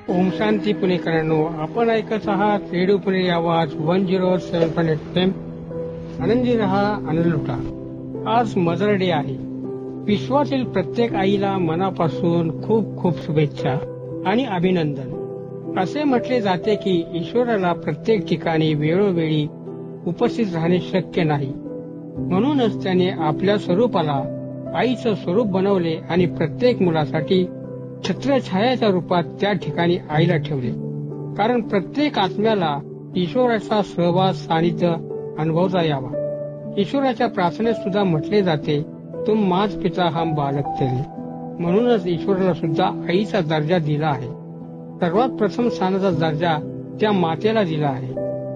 ओम शांती पुणेकरांनो, आपण ऐकत आहात रेडिओ पुणे आवाज 107.8 FM. आनंदी रहा, आनंद लुटा. आज मदर डे आहे. विश्वातील प्रत्येक आईला मनापासून खूप खूप शुभेच्छा आणि अभिनंदन. असे म्हटले जाते की ईश्वराला प्रत्येक ठिकाणी वेळोवेळी उपस्थित राहणे शक्य नाही. म्हणूनच त्याने आपल्या स्वरूपाला आईचं स्वरूप बनवले आणि प्रत्येक मुलासाठी छत्रछायाच्या रूपात त्या ठिकाणी आईला ठेवले. कारण प्रत्येक आत्म्याला ईश्वराचा सहवास सानिध्य अनुभवता यावा. ईश्वराच्या प्रार्थनेत सुद्धा म्हटले जाते, तुम माझ पिता हम बालक तेरे. म्हणूनच ईश्वराला सुद्धा आईचा दर्जा दिला आहे. सर्वात प्रथम स्थानाचा दर्जा त्या मातेला दिला आहे.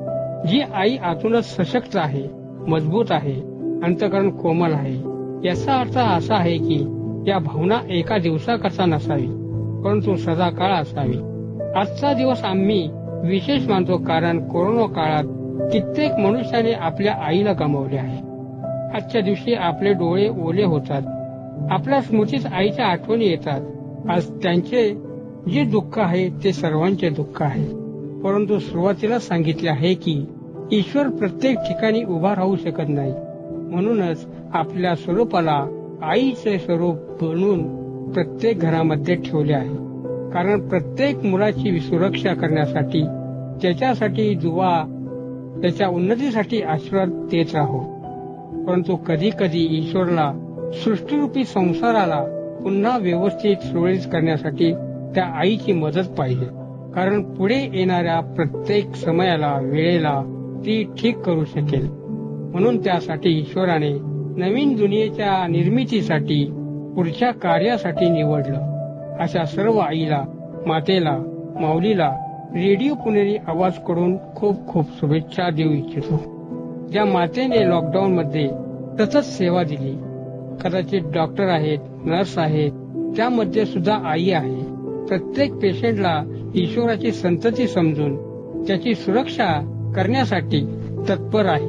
जी आई आतूनच सशक्त आहे, मजबूत आहे, अंतःकरण कोमल आहे. याचा अर्थ असा आहे की या भावना एका दिवसाकरता नसावी, परंतु सदाकाळ असावी. आजचा दिवस आम्ही विशेष मानतो, कारण कोरोना काळात कित्येक मनुष्याने आपल्या आईला गमावले आहे. आजच्या दिवशी आपले डोळे ओले होतात. आपल्या स्मृतीत आईच्या आठवणी येतात. आज त्यांचे जे दुःख आहे ते सर्वांचे दुःख आहे. परंतु सुरुवातीला सांगितले आहे की ईश्वर प्रत्येक ठिकाणी उभा राहू शकत नाही. म्हणूनच आपल्या स्वरूपाला आईचे स्वरूप बनवून प्रत्येक घरामध्ये ठेवले आहे. कारण प्रत्येक मुलाची सुरक्षा करण्यासाठी, त्याच्यासाठी दुवा, त्याच्या उन्नतीसाठी आशीर्वाद देत राहो. परंतु कधी कधी ईश्वरला सृष्टीरूपी संसाराला पुन्हा व्यवस्थित सुरळीत करण्यासाठी त्या आईची मदत पाहिजे. कारण पुढे येणाऱ्या प्रत्येक समयाला, वेळेला ती ठीक करू शकेल. म्हणून त्यासाठी ईश्वराने नवीन दुनियेच्या निर्मितीसाठी, पुढच्या कार्यासाठी निवडलं. अशा सर्व आईला, मातेला, माऊलीला रेडिओ पुणेरी आवाज कडून खूप खूप शुभेच्छा देऊ इच्छितो. ज्या मातेने लॉकडाऊन मध्ये सतत सेवा दिली, कदाचित डॉक्टर आहेत, नर्स आहेत, त्यामध्ये सुद्धा आई आहे. प्रत्येक पेशंटला ईश्वराची संतती समजून त्याची सुरक्षा करण्यासाठी तत्पर आहे.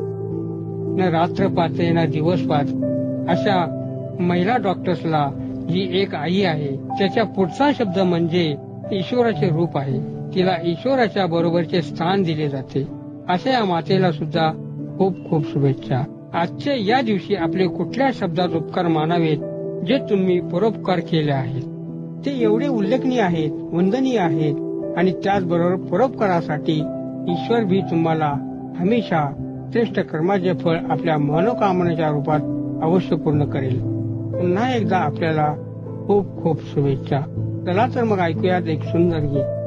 न रात्र पाहते ना दिवस पाहत अशा महिला डॉक्टर्सला जी एक आई आहे, त्याच्या पुढचा शब्द म्हणजे ईश्वराचे रूप आहे. तिला ईश्वराच्या बरोबरचे स्थान दिले जाते. अशा या मातेला सुद्धा खूप खूप शुभेच्छा. आजच्या या दिवशी आपले कुठल्या शब्दात उपकार मानावेत जे तुम्ही परोपकार केले आहेत ते एवढे उल्लेखनीय आहेत, वंदनीय आहेत. आणि त्याचबरोबर परोपकारासाठी ईश्वर भी तुम्हाला हमेशा श्रेष्ठ कर्माचे फळ आपल्या मनोकामनेच्या रूपात अवश्य पूर्ण करेल. पुन्हा एकदा आपल्याला खूप खूप शुभेच्छा. चला तर मग ऐकूयात एक सुंदर गीत.